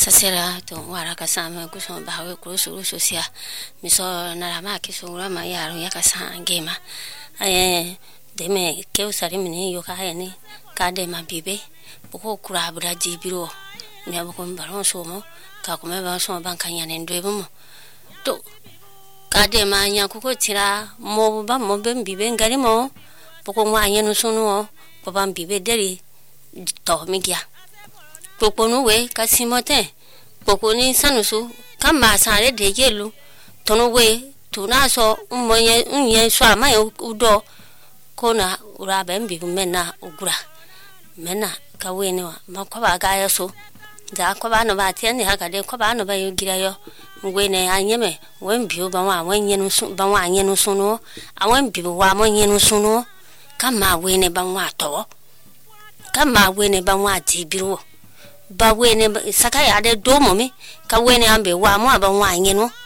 Sasera to wara kasama kuso bawe kuso sosia miso na rama kisura ma yaro yakasa ngema deme ke usari mini yoka yani kade ma bibe boko kura bra jibiro me boko baron somo ka kuma ba so ban kanya ne ndwebo to kade ma nya kuko tira mo ba mo ben bibe ngari mo boko mwa yenu sunu ko ban bibe deri to migia pokonu we kasimote pokoni sanusu kama sare de yelu tonu we tuna so moye unye so ma udo kona ura bembi mena ugura mena ka we ni wa makwaba ga yaso za kwaba no ba tiani ha ga de kwaba no ba yogira yo we ne anyeme wembi ba wa wenye no su ba wa anye no sunu awon bi wa mo nye no sunu kama we ne ba wa to kama we ne ba wa jibiro ba we ne saka ya de do momi ka we ne ambe wa mo ba wa anye no